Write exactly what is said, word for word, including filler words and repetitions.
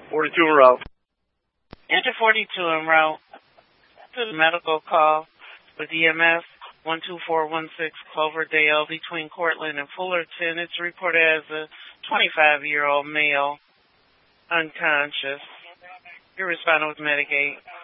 forty-two en route. Enter forty-two en route to the medical call with E M S one two four one six Cloverdale between Cortland and Fullerton. It's reported as a twenty-five-year-old male, unconscious. You're responding with Medicaid.